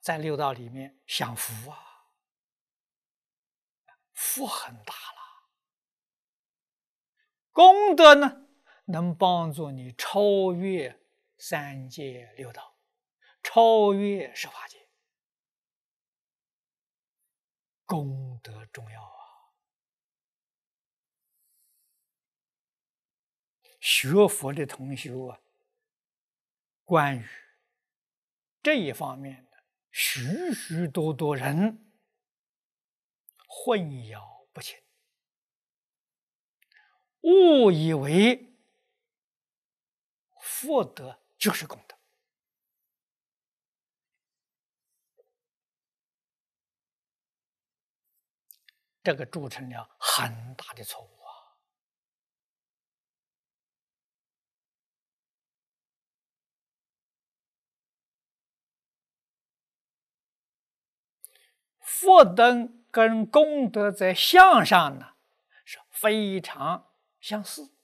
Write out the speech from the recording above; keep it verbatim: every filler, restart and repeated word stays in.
在六道里面享福啊，福很大了。功德呢，能帮助你超越三界六道，超越十法界。功德重要啊！学佛的同修啊，关于这一方面的许许多多人混淆不清，误以为福德就是功德。这个铸成了很大的错误啊！福德跟功德在相上呢是非常相似，